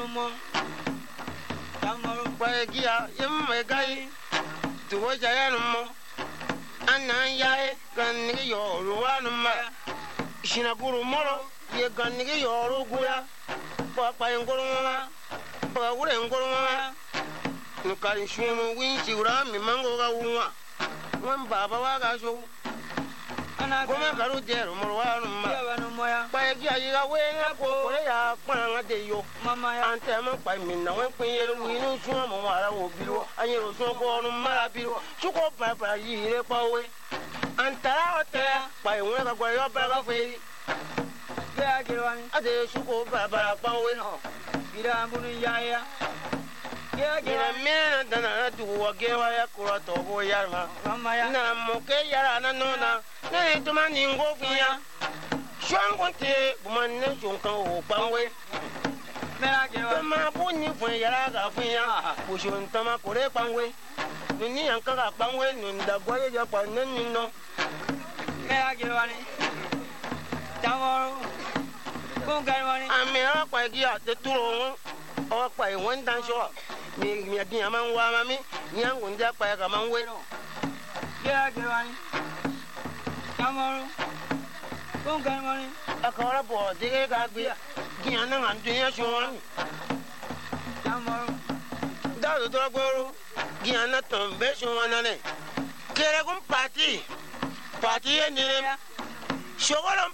Gia, you guy, to watch I am. And I can your one. Shinaguru Moro, you can your Gura, Papa and Gorona, Papa and Gorona. Look at him, wins you ram, Mango, one Baba Wagasho. And I go to Jero Moro, by Gia, where you, Mamma, and tell me by me now, when you know some will be, and you so go on Marabio, so go Papa, ye away. And tell by one of your bag of way. There, get one. I did so go Papa, Bowen home. Get a Munaya. Get a man than I do a gay Kurato or Yarma. Mamma, okay, Yarana, no, no, to man in Gofia. Shan one day, woman, you can go away. Ma puni for Yaraga, push on Tamakore Pangway. Nini and Kaka Pangway, the boy Japan, you know. May I get money? Tomorrow, go get money. I may not quite get the 2 or quite 1 time short. Me a diamond, Wammy, young one that by a man way. Yeah, get money. Tomorrow, go get money. A call up or dig got beer. Gianna and Junior. Tomorrow, that's the dog. Gianna Tom Besson one on it. Keragum party and Shogolam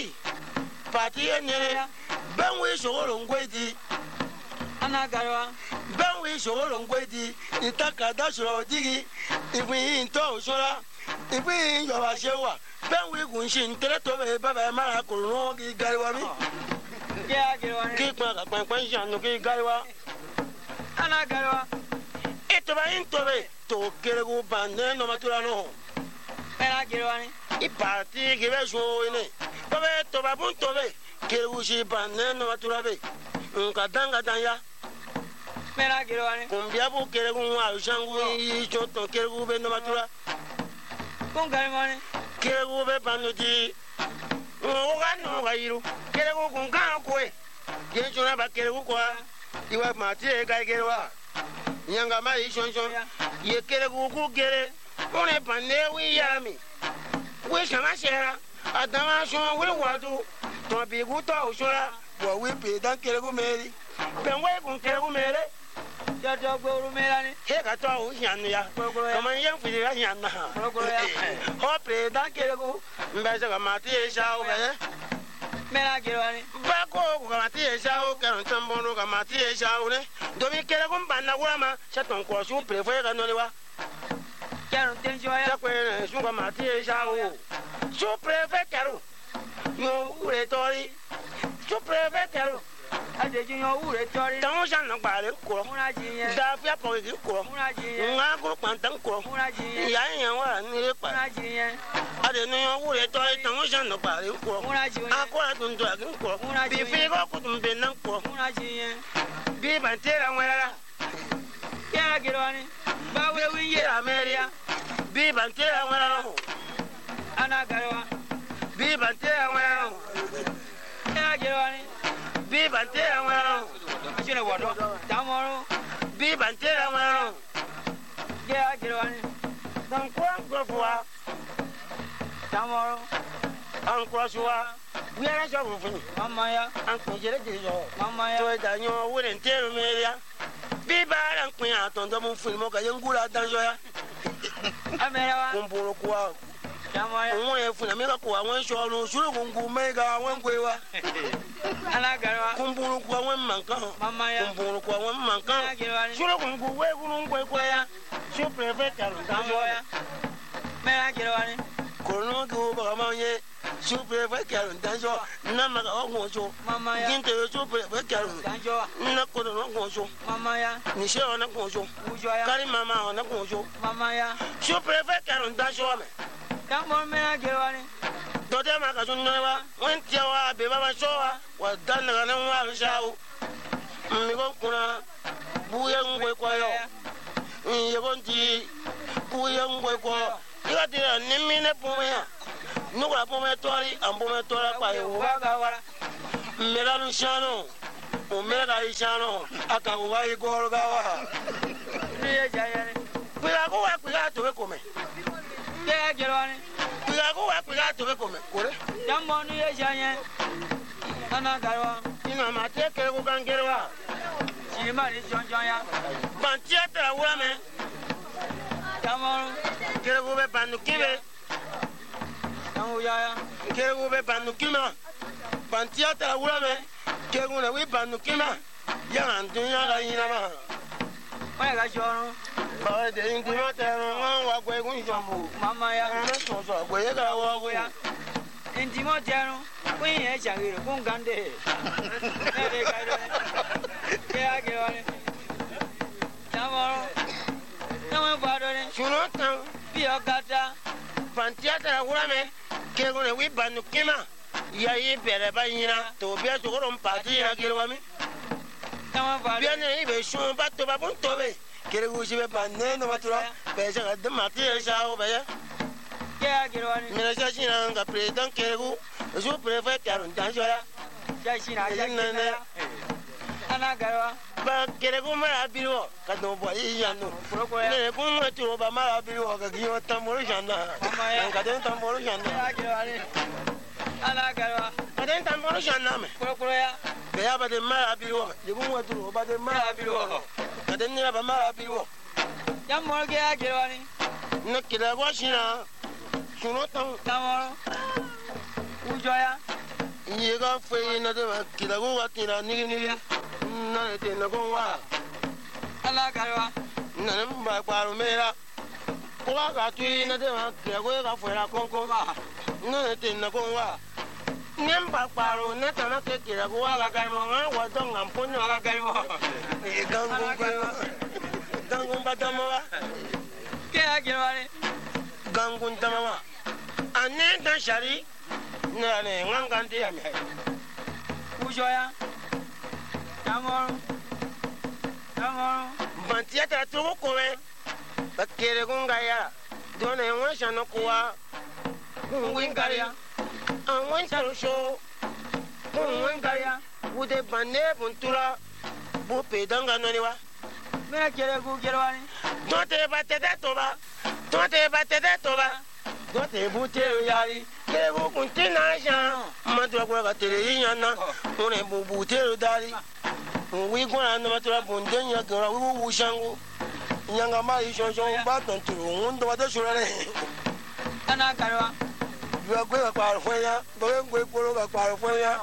party and Benway Shogolam Gwady. Anagara, Benway Shogolam Gwady, Itaka Dasho Digi, if we in Tosora, if we in Yavashewa, Benway Gunshin, Teleto, Baba Maraco, Garwami. Yeah, keep my pension, okay, Garwa. Anagara. It's into it to Keragu Band, no Maturano. And I get one. If party give us in it. Pave to Babunto, Kerushi Band, no Maturabe. Unkadanga Daya. May I get one? Kumbiabu Keragu, Shangu, Choto, Kerubu, no Matura. Kungamani, Kerubu Panuji. Oh, I Keragu Kunkan, get you never Keruqua. You have my tea, Gaigerwa. Younger my Shonson, you get a good get it. Only Pande, we yammy. Wish I share. I don't show will want to be good to Shora, for we pay that Keragu Mary. Then wait on Keragu Mary. Judge of Guru Mary, here I told Yania, come on, young for Yana. Hope that Keragu, Mbazaka Mati shall May I get one? Bako, Gamati shall, Carantambono, Gamati shall, Domi Keragum Banawama, Chaton Corsu, prefer Ganova. Caron Tenjoya, Sugar Mati shall. So prefer Caro. No, Tori. So prefer Caro. I did you know Tori. Don't shall not buy it. Dafia Poico, Nago Pantanco, Yan, I didn't know who they told don't shall not buy it. I quite don't dragon corp. Be figure couldn't be no corp. Be my terra where I get on it. But we hear Ameria. Be my terra where Anagara. Be my terra where I get on it. Be my terra where you know what? Tomorrow. Be my terra where yeah, I get on it. Don't go for tomorrow. Uncle Shua, we are a for Mamma, Uncle Jelly, Mamma, Daniel wouldn't tell me. Be bad and queen out on the moon for Moka Yangula Danjoya. I may have Kumpurukua. One for the miracle, one show, no sure won't go mega one quiver. And I got Kumpurukua one manka, Mamma, Kumpurukua one manka, sure won't go where won't go where. Sure, prefect Danjoya. May I get on? Corona go Bamanye, super Karen Danjo, Nama Ogonjo, Mamma, into super Karen Danjo, Nakon Gonjo, Mamma, Michelle on a Gonjo, Carry Mamma on a Gonjo, Mamma, super Karen Danjo. Come on, may I get on it? Dodema Kazunova, went Yawa, Beba Showa, was done around Shao. Migokuna, Buyang Wekoya, Yagonti, Buyang Weko. You got the Nimina Pumea, Nuga Pometori, and Pometora by Wagawara, Melaluciano, umega ishano akawa igorgawa Ni jayane. kuya ko wa kuya to kome Ke gerwani. kuya ko wa kuya to kome kore Jammo ni jayane. Ana garwa. ina mate ke ko gangerwa Jima ni jonjonya. bantia tra wame Jammo. kere ko be banu kibe Amu ya. kere ko be banu kima bantia tra wame kere ko na wi banu kima ya andunya ga ina ma Oya ga shono. ba de indi ma ta no wa gwe gun jamu Mama ya. ana so so gwe ga wa gwe Ya. Intimo jano. Kuin ye changiro kun gande. Nere gairo. Ke gerwani. Jammo. Jammo bado ni. suno tan Pio gata. bantia tra wame kere ko na wi banu kima ya yi bere ba yina to be so ko mpati ya kere wa mi Jammo bado. bien ni be shun ba to ba bun to be kere ko shi be banne no matura be ja ga de mati ya sha o be ya Ke gerwani. mena ja shi na ga president kere ko je préfère karun dan jora Jashina jashina. Ana garwa. ba kere ko mara biro ka do bo yi ya no ne ko ma to ba mara biro ga gi o tamoro jana ka den tamoro jana Ya gerwani. Ana garwa. ka den tamoro jana me Kuro ya. be ya ba de mara biro je ko ma to ba de mara biro ka den ni ba mara biro Jammo ke ya gerwani. ne kira ko shi na suno tan Jammo. Ujoya. ye ga fe na de ma kira ko wa kira ni na te na ko wa Ana garwa. na ne ba kwaro mera ko wa ga tu na de ma kira ko ga fe ra kon kon ba na te na ko wa nem ba kwaro na ta na ke kira ko wa ga ga mo wa don ngam pon na ga ga mo e gangun ba ta mo wa Ke ya gerwani. gangun ta mo wa ane ta shari na ne ngangan ti ya me Ujoya. Jammo. Jammo. bantia ta to ko me ba kere ko ga ya do ne wa shano ko wa Kuin garia. an wan taro so Kuin garia. wude banne buntura bu pe danga no ni wa Mena kere ku gerwani. do te ba te de to ba do te ba te de to ba do te bu te yari ke bu kun ti na sha ma to ko ga te yi yana one bu te dari wi ko na no ma to bu den ya ga wu shangu nyanga ma yi shon shon ba ton tu un do de shura le Ana garwa. yo ko ga kwa fo ya do ngwe ko ga kwa fo ya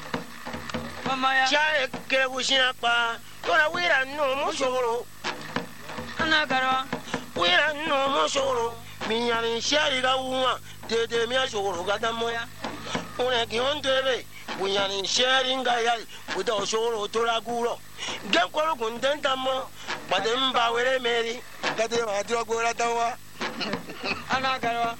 Mama ya. cha ke bu shin pa to na wi ra no mo shoro Ana garwa. wira no mo shoro mi nyari shari ga wuwa de mi shoro ga damo ya one ki on debe bu nyari shari ga ya bu do shoro to la guro ge ko ru kun den damo ba de mba were meri ga de ma dro go ra dawa Ana garwa.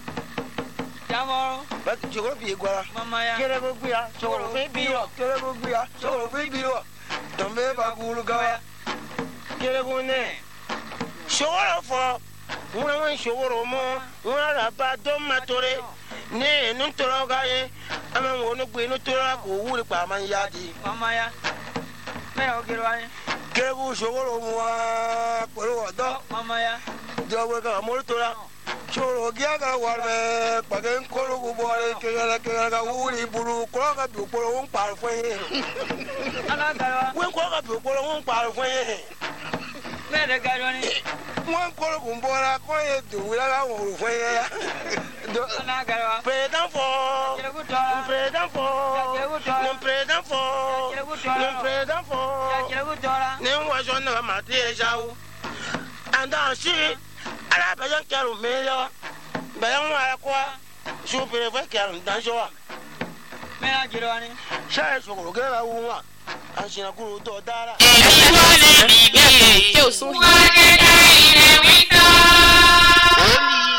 Jammo. ba ti go bi gwara Mama ya. kere go gbiya shoro fe bi yo kere go gbiya shoro fe bi yo dombe ba guru ga kere go ne shoro fo wọn ṣòwòrò mọ wọn rà bá dọ́mà torí ní inú tọrọ ga yẹ a máa ń wọ inú gbé inú tọrọ kò wúri pa a máa ń yá di. Mama ya. Mena o gerwani. kébù ṣòwòrò mu wá pẹ̀lú ọ̀dọ́ Mama ya. jọ̀wọ́ kan mọ́rí tora ṣòro gíga kan wà mẹ́ pàgẹ́ ń kóró gbogbo ọ̀rẹ́ kékeré ka wúri buru kúrọ́ ka bí òkúrò ń pààrọ̀ fún yẹn. Ana garwa. wọ́n kúrọ́ ka bí òkúrò ń pààrọ̀ fún yẹn. Mena garwani. wọ́n kóró kò ń bọ́ra kọ́ yẹ dùwúrẹ́ ka wọ̀rọ̀ fún yẹn. Ana garwa. président fọ́. Kere ku tora. président fọ́. non président fọ́. non président fọ́. Kere ku tora. ni waso na ma ti e jawo anda si ala ba yan kero me yo ba yan wa ko su pere fa kero dan so wa Mena gerwani. sha so ko ge la wu wa an sina kuru do dara Èyí wọlé mi bí èyí. Ṣé o sún rí? Wọ́n dé dá ilé wí